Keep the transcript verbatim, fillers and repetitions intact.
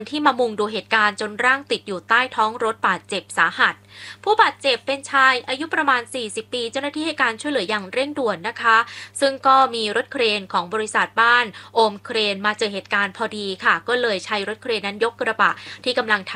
ที่มามุงดูเหตุการณ์จนร่างติดอยู่ใต้ท้องรถบาดเจ็บสาหัสผู้บาดเจ็บเป็นชายอายุประมาณสี่สิบปีเจ้าหน้าที่ให้การช่วยเหลืออย่างเร่งด่วนนะคะซึ่งก็มีรถเครนของบริษัทบ้านโอมเครนมาเจอเหตุการณ์พอดีค่ะก็เลยใช้รถเครนนั้นยกกระบะที่กำลัง